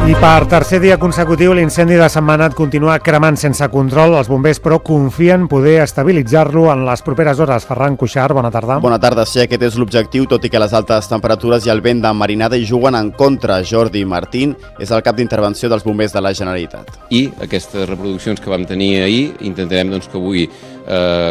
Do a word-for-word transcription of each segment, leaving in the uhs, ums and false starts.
I per tercer dia consecutiu l'incendi de Sant Manat continua cremant sense control. Els bombers, però, confien poder estabilitzar-lo en les properes hores. Ferran Cuixart, bona tarda. Bona tarda, sí, aquest és l'objectiu, tot i que les altes temperatures i el vent de marinada hi juguen en contra. Jordi Martín és el cap d'intervenció dels bombers de la Generalitat. I aquestes reproduccions que vam tenir ahir, intentarem doncs, que avui, eh,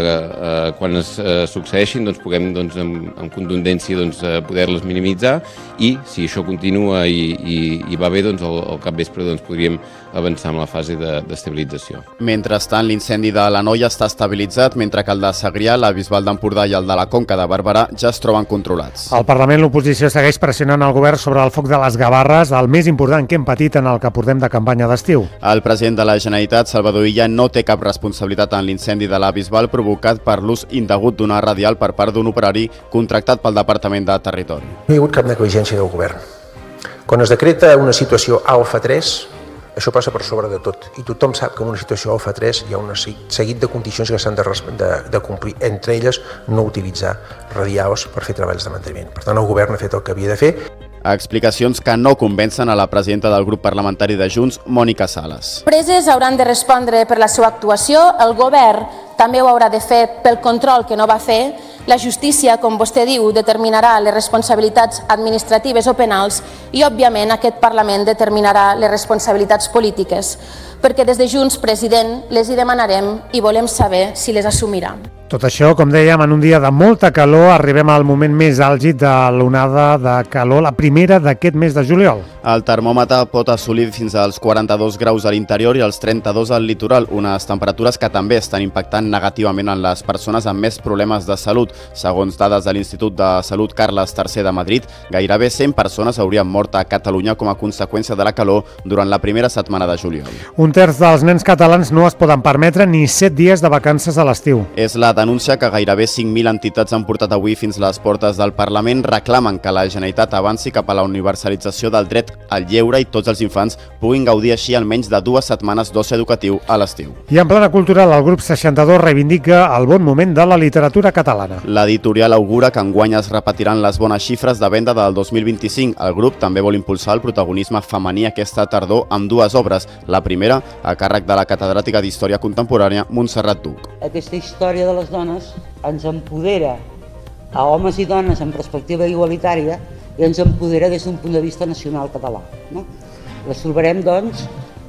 eh, quan es eh, succeeixin, doncs, puguem doncs, amb, amb contundència doncs, eh, poder-les minimitzar, i si això continua i, i, i va bé, doncs, el, al capvespre doncs, podríem avançar amb la fase d'estabilització. De, Mentrestant, l'incendi de l'Anoia està estabilitzat, mentre que el de Segrià, la Bisbal d'Empordà i el de la Conca de Barberà ja es troben controlats. Al Parlament, l'oposició segueix pressionant el govern sobre el foc de les Gavarres, el més important que hem patit en el que portem de campanya d'estiu. El president de la Generalitat, Salvador Illa, no té cap responsabilitat en l'incendi de la Bisbal provocat per l'ús indegut d'una radial per part d'un operari contractat pel Departament de Territori. No hi ha hagut cap negligència del govern. Quan es decreta una situació alfa tres, això passa per sobre de tot. I tothom sap que en una situació alfa tres hi ha un seguit de condicions que s'han de, de, de complir. Entre elles, no utilitzar radials per fer treballs de manteniment. Per tant, el govern ha fet el que havia de fer. Explicacions que no convencen a la presidenta del grup parlamentari de Junts, Mònica Sales. Les empreses hauran de respondre per la seva actuació, el govern també ho haurà de fer pel control que no va fer, la justícia, com vostè diu, determinarà les responsabilitats administratives o penals i, òbviament, aquest Parlament determinarà les responsabilitats polítiques, perquè des de Junts, president, les hi demanarem i volem saber si les assumirà. Tot això, com dèiem, en un dia de molta calor, arribem al moment més àlgid de l'onada de calor, la primera d'aquest mes de juliol. El termòmetre pot assolir fins als quaranta-dos graus a l'interior i als trenta-dos al litoral, unes temperatures que també estan impactant negativament en les persones amb més problemes de salut. Segons dades de l'Institut de Salut Carles tercer de Madrid, gairebé cent persones haurien mort a Catalunya com a conseqüència de la calor durant la primera setmana de juliol. Un terç dels nens catalans no es poden permetre ni set dies de vacances a l'estiu. És la denúncia que gairebé cinc mil entitats han portat avui fins les portes del Parlament. Reclamen que la Generalitat avanci cap a la universalització del dret al lleure i tots els infants puguin gaudir així almenys de dues setmanes d'oci educatiu a l'estiu. I en plana cultural, el grup seixanta-dos reivindica el bon moment de la literatura catalana. L'editorial augura que enguany es repetiran les bones xifres de venda del dos mil vint-i-cinc. El grup també vol impulsar el protagonisme femení aquesta tardor amb dues obres. La primera, a càrrec de la catedràtica d'Història Contemporània, Montserrat Duc. Aquesta història de les dones ens empodera a homes i dones en perspectiva igualitària i ens empodera des d'un punt de vista nacional català. No? Les trobarem, doncs,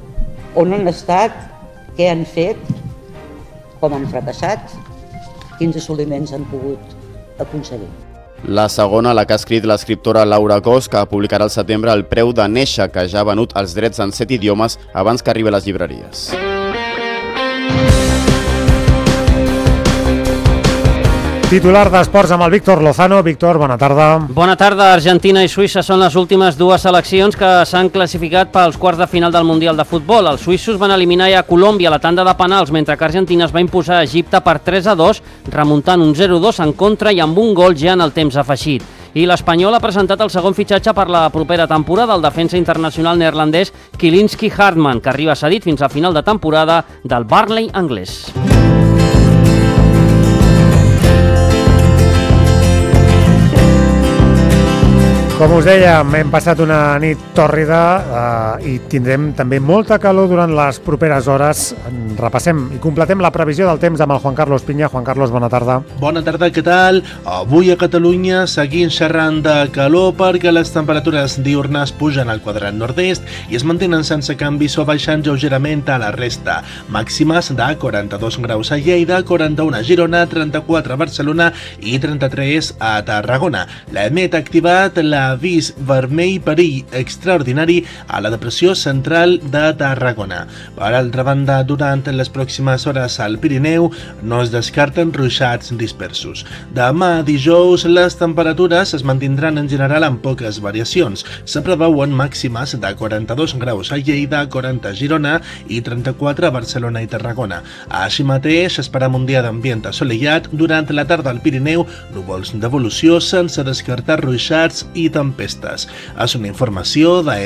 on han estat, què han fet, com han fracassat, quins assoliments han pogut aconseguir. La segona, la que ha escrit l'escriptora Laura Cos, que publicarà al setembre El preu de néixer, que ja ha venut els drets en set idiomes abans que arribi a les llibreries. Titular d'Esports amb el Víctor Lozano. Víctor, bona tarda. Bona tarda. Argentina i Suïssa són les últimes dues seleccions que s'han classificat pels quarts de final del Mundial de Futbol. Els suïssos van eliminar ja Colòmbia a la tanda de penals, mentre que Argentina es va imposar a Egipte per tres a dos, remuntant un zero dos en contra i amb un gol ja en el temps afegit. I l'Espanyol ha presentat el segon fitxatge per la propera temporada, el defensa internacional neerlandès Kielinski Hartman, que arriba cedit fins a final de temporada del Burnley anglès. Com us dèiem, hem passat una nit tòrrida eh, i tindrem també molta calor durant les properes hores. Repassem i completem la previsió del temps amb el Juan Carlos Piña. Juan Carlos, bona tarda. Bona tarda, què tal? Avui a Catalunya seguim xerrant de calor perquè les temperatures diurnes pugen al quadrant nord-est i es mantenen sense canvis o baixant lleugerament a la resta. Màximes de quaranta-dos graus a Lleida, quaranta-un a Girona, trenta-quatre a Barcelona i trenta-tres a Tarragona. La EMET ha activat la avís vermell perill extraordinari a la depressió central de Tarragona. Per altra banda, durant les pròximes hores al Pirineu no es descarten ruixats dispersos. Demà dijous les temperatures es mantindran en general amb poques variacions. Se preveuen màximes de quaranta-dos graus a Lleida, quaranta a Girona i trenta-quatre a Barcelona i Tarragona. Així mateix, esperam un dia d'ambient assolellat. Durant la tarda al Pirineu, núvols d'evolució sense descartar ruixats i tempestes. És una informació de